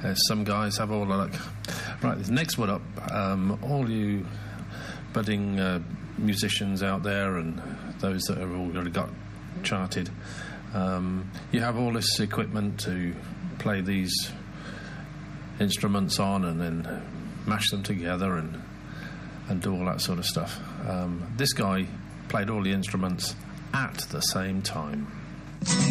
Some guys have all the luck. Right, this next one up, all you budding musicians out there and those that have already got charted, you have all this equipment to play these instruments on and then mash them together and do all that sort of stuff. This guy played all the instruments at the same time.